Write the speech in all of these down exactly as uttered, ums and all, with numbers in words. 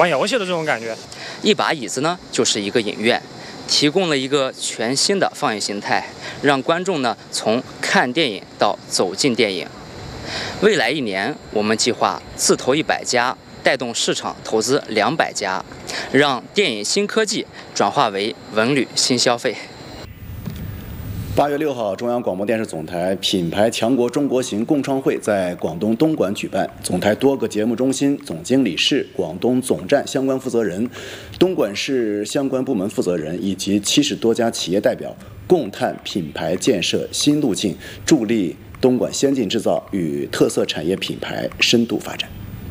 玩游戏的这种感觉。 一把椅子呢，就是一个影院，提供了一个全新的放映形态，让观众呢从看电影到走进电影。未来一年，我们计划自投一百家，带动市场投资两百家，让电影新科技转化为文旅新消费。 八月六号，中央广播电视总台品牌强国中国行共创会在广东东莞举办，总台多个节目中心总经理室、广东总站相关负责人、东莞市相关部门负责人以及七十多家企业代表共探品牌建设新路径，助力东莞先进制造与特色产业品牌深度发展。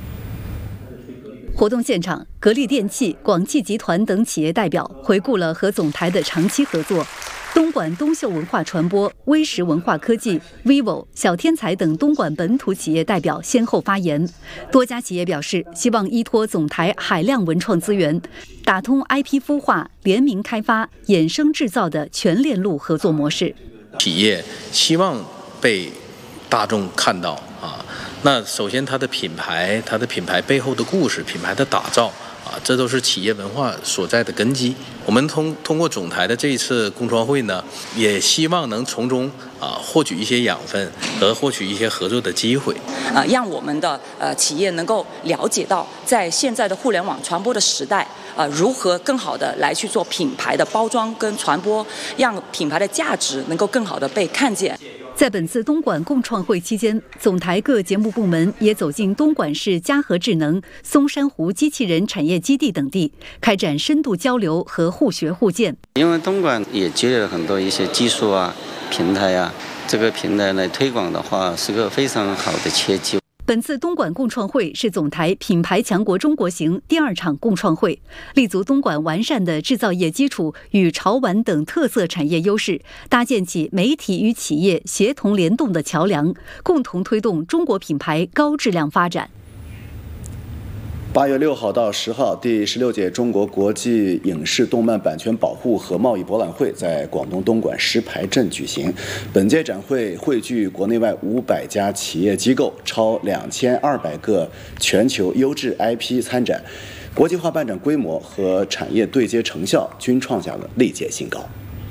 活动现场，格力电器、广汽集团等企业代表回顾了和总台的长期合作。东莞东秀文化传播、威实文化科技、vivo、小天才等东莞本土企业代表先后发言。多家企业表示，希望依托总台海量文创资源，打通 I P 孵化、联名开发、衍生制造的全链路合作模式。 企业希望被大众看到啊，那首先它的品牌，它的品牌背后的故事，品牌的打造。啊，这都是企业文化所在的根基。我们通通过总台的这一次共创会呢，也希望能从中啊获取一些养分和获取一些合作的机会。 啊，让我们的呃企业能够了解到，在现在的互联网传播的时代，啊，如何更好的来去做品牌的包装跟传播，让品牌的价值能够更好的被看见。 在本次东莞共创会期间，总台各节目部门也走进东莞市嘉禾智能、松山湖机器人产业基地等地，开展深度交流和互学互鉴。 因为东莞也积累了很多一些技术啊、平台啊，这个平台来推广的话，是个非常好的契机。 本次东莞共创会是总台品牌强国中国行第二场共创会，立足东莞完善的制造业基础与潮玩等特色产业优势，搭建起媒体与企业协同联动的桥梁，共同推动中国品牌高质量发展。 八月六号到十号，第十六届中国国际影视动漫版权保护和贸易博览会在广东东莞石牌镇举行。本届展会汇聚国内外五百家企业机构，超两千二百个全球优质 I P 参展，国际化办展规模和产业对接成效均创下了历届新高。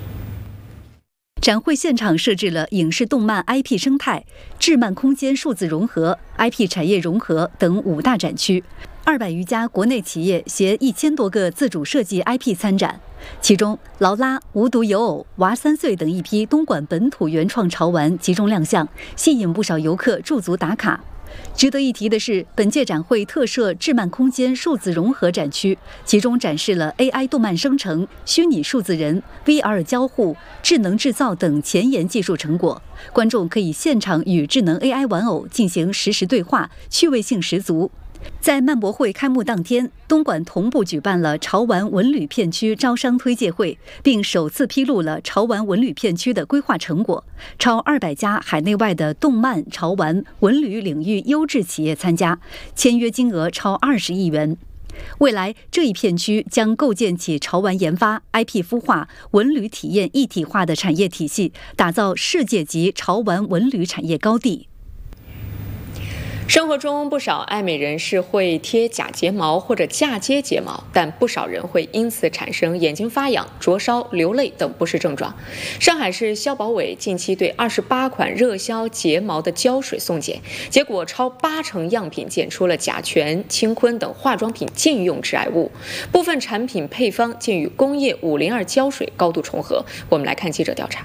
展会现场设置了影视动漫 I P 生态、智漫空间数字融合、I P 产业融合等五大展区。二百余家国内企业携一千多个自主设计 I P 参展，其中劳拉、无独有偶、娃三岁等一批东莞本土原创潮玩集中亮相，吸引不少游客驻足打卡。值得一提的是，本届展会特设智漫空间数字融合展区，其中展示了 A I 动漫生成、虚拟数字人、V R 交互、智能制造等前沿技术成果。观众可以现场与智能 A I 玩偶进行实时对话，趣味性十足。在漫博会开幕当天，东莞同步举办了潮玩文旅片区招商推介会，并首次披露了潮玩文旅片区的规划成果。超二百家海内外的动漫、潮玩、文旅领域优质企业参加，签约金额超二十亿元。未来这一片区将构建起潮玩研发、I P 孵化、文旅体验一体化的产业体系，打造世界级潮玩文旅产业高地。 生活中不少爱美人士会贴假睫毛或者嫁接睫毛，但不少人会因此产生眼睛发痒、灼烧、流泪等不适症状。上海市消保委近期对二十八款热销睫毛的胶水送检，结果超八成样品检出了甲醛、氢醌等化妆品禁用致癌物，部分产品配方竟与工业五零二胶水高度重合。我们来看记者调查。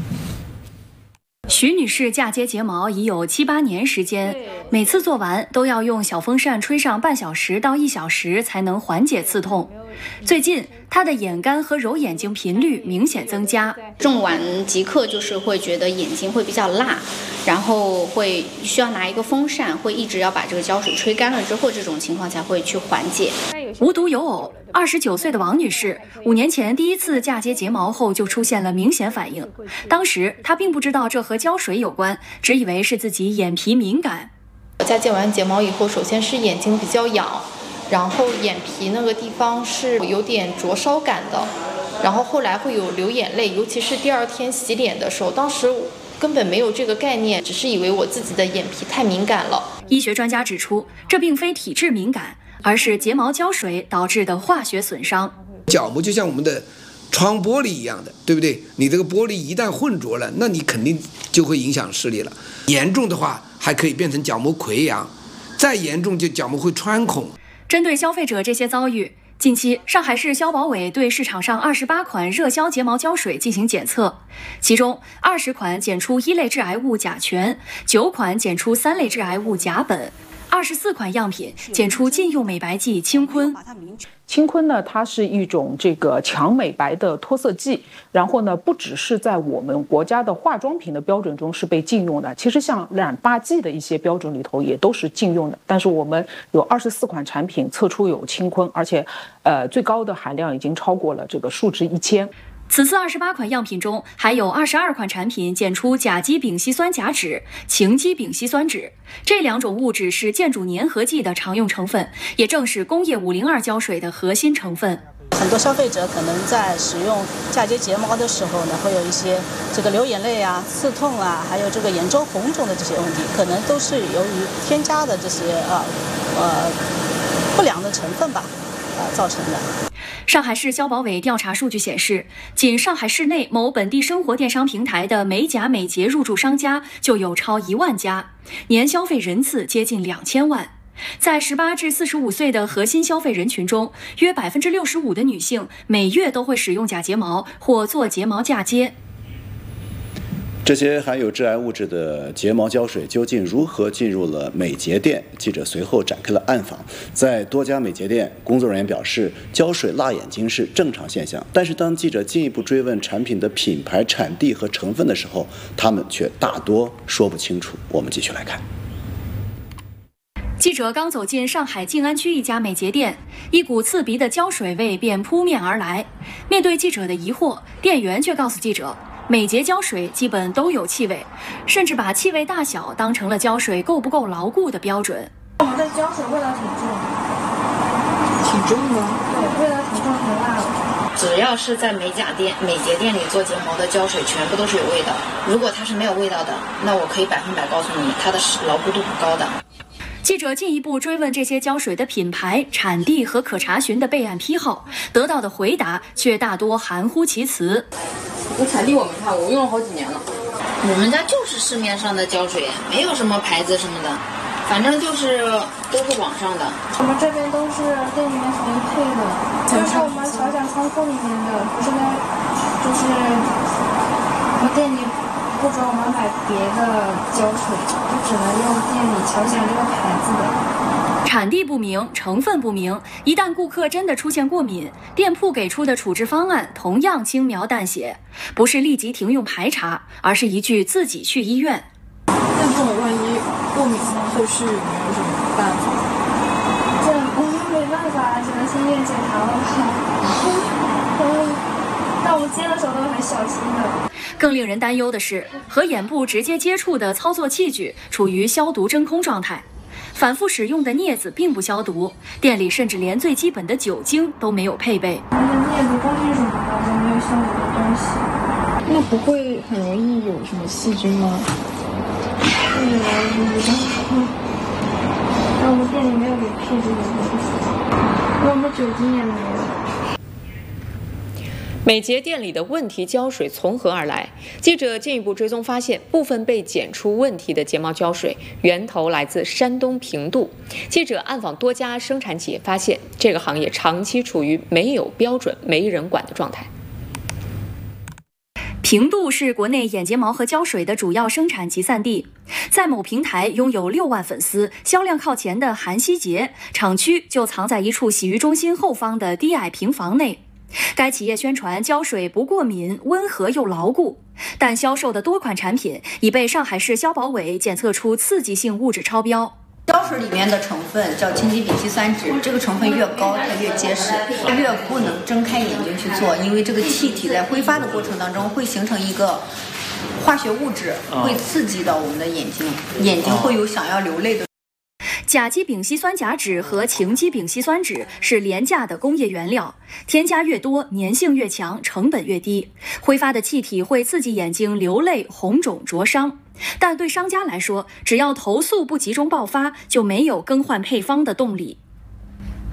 徐女士嫁接睫毛已有七八年时间，每次做完都要用小风扇吹上半小时到一小时才能缓解刺痛。最近她的眼干和揉眼睛频率明显增加， 种完即刻就是会觉得眼睛会比较辣，然后会需要拿一个风扇，会一直要把这个胶水吹干了之后，这种情况才会去缓解。 无独有偶，二十九岁的王女士五年前第一次嫁接睫毛后就出现了明显反应，当时她并不知道这和胶水有关，只以为是自己眼皮敏感。 嫁接完睫毛以后，首先是眼睛比较痒，然后眼皮那个地方是有点灼烧感的，然后后来会有流眼泪，尤其是第二天洗脸的时候，当时根本没有这个概念，只是以为我自己的眼皮太敏感了。 医学专家指出，这并非体质敏感， 而是睫毛胶水导致的化学损伤。 角膜就像我们的窗玻璃一样的，对不对？你这个玻璃一旦混浊了，那你肯定就会影响视力了。严重的话，还可以变成角膜溃疡，再严重就角膜会穿孔。 针对消费者这些遭遇，近期上海市消保委对市场上二十八款热销睫毛胶水进行检测，其中二十款检出一类致癌物甲醛，九款检出三类致癌物甲苯。二十四款样品检出禁用美白剂青坤。 青坤呢，它是一种这个强美白的脱色剂，然后呢，不只是在我们国家的化妆品的标准中是被禁用的，其实像染发剂的一些标准里头也都是禁用的。但是我们有二十四款产品测出有青坤，而且，呃，最高的含量已经超过了这个数值一千。 此次二十八款样品中，还有二十二款产品检出甲基丙烯酸甲酯、氰基丙烯酸酯，这两种物质是建筑粘合剂的常用成分，也正是工业五零二胶水的核心成分。 很多消费者可能在使用嫁接睫毛的时候呢，会有一些这个流眼泪啊、刺痛啊，还有这个眼周红肿的这些问题，可能都是由于添加的这些啊呃不良的成分吧，啊造成的。 上海市消保委调查数据显示，仅上海市内某本地生活电商平台的美甲美睫入驻商家就有超一万家，年消费人次接近两千万。在十八至四十五岁的核心消费人群中，约百分之六十五的女性每月都会使用假睫毛或做睫毛嫁接。 这些含有致癌物质的睫毛胶水究竟如何进入了美睫店？记者随后展开了暗访。在多家美睫店，工作人员表示，胶水辣眼睛是正常现象。但是当记者进一步追问产品的品牌、产地和成分的时候，他们却大多说不清楚。我们继续来看。 记者刚走进上海静安区一家美睫店，一股刺鼻的胶水味便扑面而来。面对记者的疑惑，店员却告诉记者，美睫胶水基本都有气味，甚至把气味大小当成了胶水够不够牢固的标准。 我们的胶水味道挺重， 挺重的， 对，味道挺重，挺辣的。 只要是在美甲店、美睫店里做睫毛的胶水，全部都是有味道。如果它是没有味道的，那我可以百分百告诉你，它的牢固度很高的。 记者进一步追问这些胶水的品牌、产地和可查询的备案批号，得到的回答却大多含糊其辞。 这产地我没看，我用了好几年了。我们家就是市面上的胶水，没有什么牌子什么的，反正就是都是网上的。 我们这边都是店里面统一配的，就是我们小小仓库里面的，不是那，就是我们店里不准我们买别的胶水，就只能用店里乔翔这个牌子的。 产地不明，成分不明，一旦顾客真的出现过敏，店铺给出的处置方案同样轻描淡写，不是立即停用排查，而是一句自己去医院。 那如果万一过敏了，后续有没有什么办法？这我们没办法，只能先验检查了吧。嗯，但我们接的时候都很小心的。 更令人担忧的是，和眼部直接接触的操作器具处于消毒真空状态。反复使用的镊子并不消毒，店里甚至连最基本的酒精都没有配备。 那镊子都是什么的，都没有消毒的东西。 那不会很容易有什么细菌吗？ 嗯，不知道。那我们店里没有给配这种东西，我们酒精也没有。 美睫店里的问题胶水从何而来？记者进一步追踪发现，部分被检出问题的睫毛胶水源头来自山东平度。记者暗访多家生产企业，发现这个行业长期处于没有标准、没人管的状态。 平度是国内眼睫毛和胶水的主要生产集散地，在某平台拥有六万粉丝、销量靠前的韩熙洁，厂区就藏在一处洗浴中心后方的低矮平房内。该企业宣传胶水不过敏、温和又牢固，但销售的多款产品已被上海市消保委检测出刺激性物质超标。 胶水里面的成分叫氰基丙烯酸酯，这个成分越高它越结实，越不能睁开眼睛去做，因为这个气体在挥发的过程当中会形成一个化学物质，会刺激到我们的眼睛，眼睛会有想要流泪的。 甲基丙烯酸甲酯和氰基丙烯酸酯是廉价的工业原料，添加越多，粘性越强，成本越低。挥发的气体会刺激眼睛流泪、红肿、灼伤。但对商家来说，只要投诉不集中爆发，就没有更换配方的动力。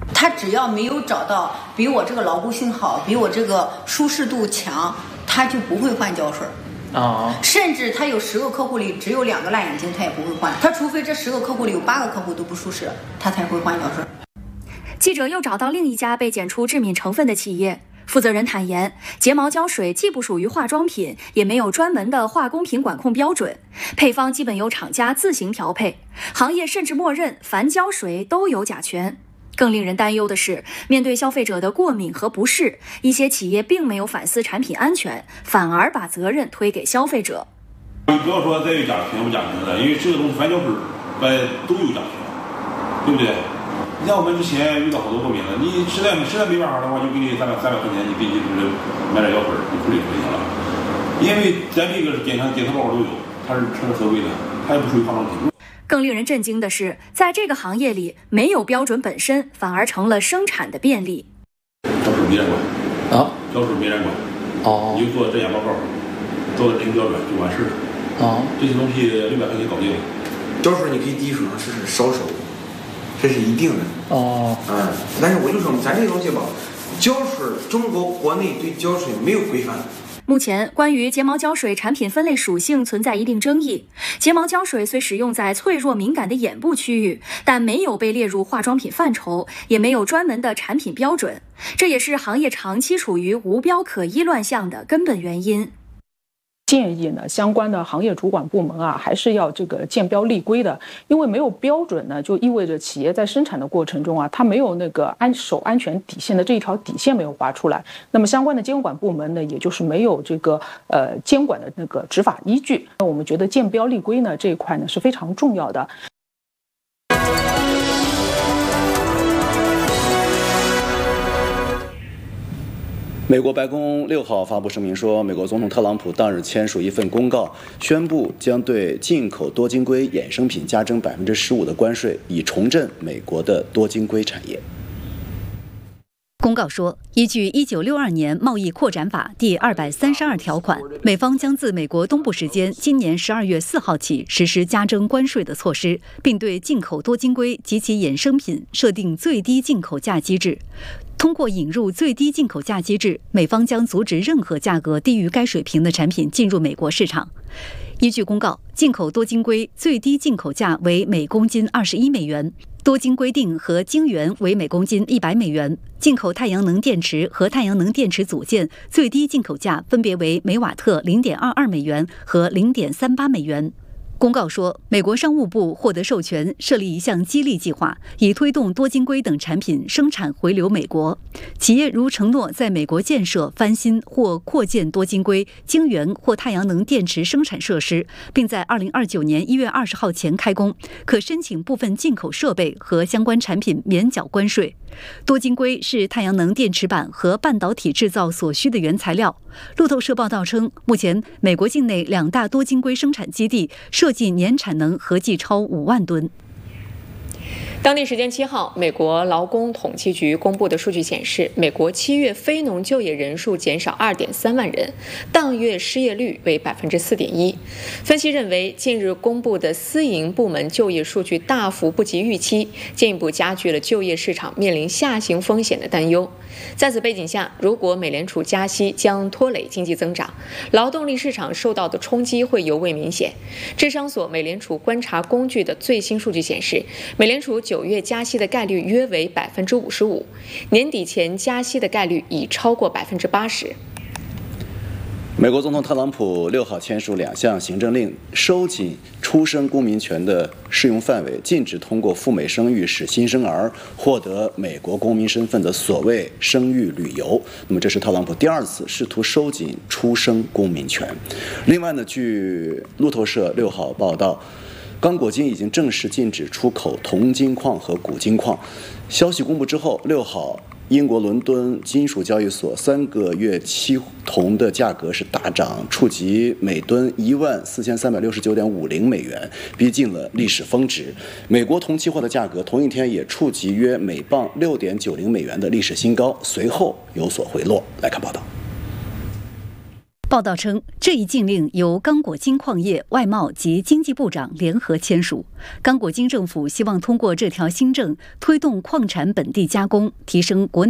他只要没有找到比我这个牢固性好、比我这个舒适度强，他就不会换胶水。 啊、哦， 甚至他有十个客户里只有两个辣眼睛，他也不会换。他除非这十个客户里有八个客户都不舒适，他才会换胶水。 记者又找到另一家被检出致敏成分的企业，负责人坦言，睫毛胶水既不属于化妆品，也没有专门的化工品管控标准，配方基本由厂家自行调配，行业甚至默认凡胶水都有甲醛。更令人担忧的是，面对消费者的过敏和不适，一些企业并没有反思产品安全，反而把责任推给消费者。 你不要说再有甲醛不甲醛的，因为这个东西凡胶水呃都有甲醛，对不对？你像我们之前遇到好多过敏的，你实在实在没办法的话，就给你三百三百块钱，你给你就是买点药水，你处理处理就行了。因为咱这个检查检测报告都有，它是它是合规的，它也不属于化妆品。 更令人震惊的是，在这个行业里，没有标准本身反而成了生产的便利。 胶水没人管啊，胶水没人管。哦，你就做诊检报告，做人标准就完事了。哦，这些东西六百块钱搞定了。 胶水你可以滴手上试试烧手，这是一定的。哦，嗯，但是我就说咱这个东西吧，胶水中国国内对胶水没有规范。 目前，关于睫毛胶水产品分类属性存在一定争议。睫毛胶水虽使用在脆弱敏感的眼部区域，但没有被列入化妆品范畴，也没有专门的产品标准，这也是行业长期处于无标可依乱象的根本原因。 建议呢，相关的行业主管部门啊，还是要这个建标立规的，因为没有标准呢，就意味着企业在生产的过程中啊，它没有那个安守安全底线的这一条底线没有划出来，那么相关的监管部门呢，也就是没有这个呃监管的那个执法依据。那我们觉得建标立规呢这一块呢是非常重要的。 美国白宫六号发布声明说，美国总统特朗普当日签署一份公告，宣布将对进口多晶硅衍生品加征百分之十五的关税，以重振美国的多晶硅产业。 公告说，依据一九六二年贸易扩展法第二百三十二条款，美方将自美国东部时间今年十二月四号起实施加征关税的措施，并对进口多晶硅及其衍生品设定最低进口价机制。通过引入最低进口价机制，美方将阻止任何价格低于该水平的产品进入美国市场。依据公告，进口多晶硅最低进口价为每公斤二十一美元，多晶硅锭和晶圆为每公斤一百美元。进口太阳能电池和太阳能电池组件最低进口价分别为每瓦特零点二二美元和零点三八美元。公告说，美国商务部获得授权设立一项激励计划，以推动多晶硅等产品生产回流美国。企业如承诺在美国建设、翻新或扩建多晶硅、晶圆或太阳能电池生产设施，并在二零二九年一月二十号前开工，可申请部分进口设备和相关产品免缴关税。多晶硅是太阳能电池板和半导体制造所需的原材料。路透社报道称，目前美国境内两大多晶硅生产基地设计年产能合计超五万吨。 当地时间七号，美国劳工统计局公布的数据显示，美国七月非农就业人数减少二点三万人，当月失业率为百分之四点一。分析认为，近日公布的私营部门就业数据大幅不及预期，进一步加剧了就业市场面临下行风险的担忧。在此背景下，如果美联储加息将拖累经济增长，劳动力市场受到的冲击会尤为明显。智商所美联储观察工具的最新数据显示，美联储九月加息的概率约为百分之五十五，年底前加息的概率已超过百分之八十。 美国总统特朗普六号签署两项行政令，收紧出生公民权的适用范围，禁止通过赴美生育使新生儿获得美国公民身份的所谓生育旅游。那么，这是特朗普第二次试图收紧出生公民权。另外呢，据路透社六号报道，刚果金已经正式禁止出口铜金矿和钴金矿。消息公布之后，六号英国伦敦金属交易所三个月期铜的价格是大涨，触及每吨一万四千三百六十九点五零美元，逼近了历史峰值。美国铜期货的价格同一天也触及约每磅六点九零美元的历史新高，随后有所回落。来看报道。 报道称，这一禁令由刚果金矿业、外贸及经济部长联合签署。刚果金政府希望通过这条新政，推动矿产本地加工，提升国内